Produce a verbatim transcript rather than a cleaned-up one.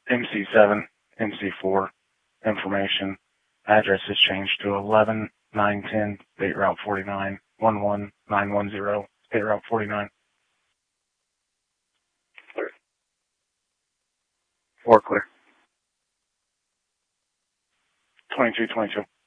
M C seven, M C four, information. Address is changed to eleven nine ten State Route forty-nine, one one nine one zero State Route forty-nine. Clear. Four clear. twenty-two twenty-two.